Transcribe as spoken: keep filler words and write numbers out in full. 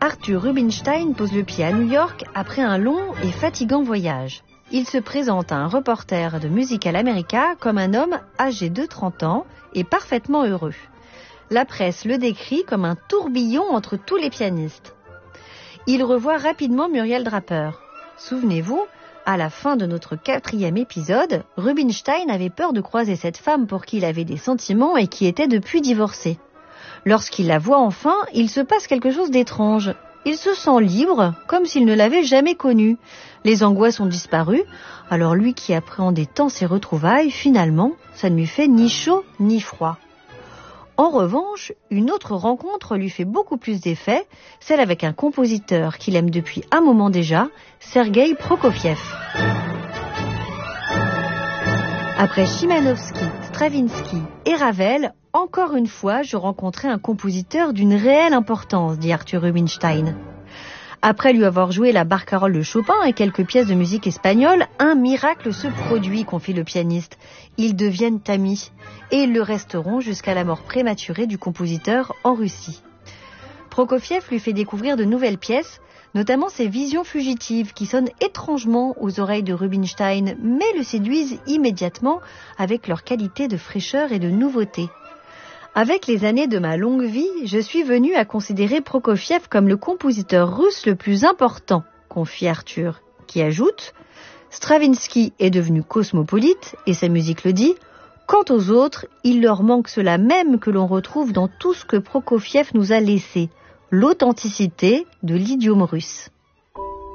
Arthur Rubinstein pose le pied à New York après un long et fatigant voyage. Il se présente à un reporter de Musical America comme un homme âgé de trente ans et parfaitement heureux. La presse le décrit comme un tourbillon entre tous les pianistes. Il revoit rapidement Muriel Draper. Souvenez-vous, à la fin de notre quatrième épisode, Rubinstein avait peur de croiser cette femme pour qui il avait des sentiments et qui était depuis divorcée. Lorsqu'il la voit enfin, il se passe quelque chose d'étrange. Il se sent libre, comme s'il ne l'avait jamais connue. Les angoisses ont disparu, alors lui qui appréhendait tant ses retrouvailles, finalement, ça ne lui fait ni chaud ni froid. En revanche, une autre rencontre lui fait beaucoup plus d'effet, celle avec un compositeur qu'il aime depuis un moment déjà, Sergueï Prokofiev. Après Chimanovski, Stravinsky et Ravel, encore une fois, je rencontrais un compositeur d'une réelle importance, dit Arthur Rubinstein. Après lui avoir joué la barcarolle de Chopin et quelques pièces de musique espagnole, un miracle se produit, confie le pianiste. Ils deviennent amis et ils le resteront jusqu'à la mort prématurée du compositeur en Russie. Prokofiev lui fait découvrir de nouvelles pièces, notamment ses visions fugitives qui sonnent étrangement aux oreilles de Rubinstein, mais le séduisent immédiatement avec leur qualité de fraîcheur et de nouveauté. Avec les années de ma longue vie, je suis venu à considérer Prokofiev comme le compositeur russe le plus important, confie Arthur, qui ajoute « Stravinsky est devenu cosmopolite, et sa musique le dit. Quant aux autres, il leur manque cela même que l'on retrouve dans tout ce que Prokofiev nous a laissé, l'authenticité de l'idiome russe. »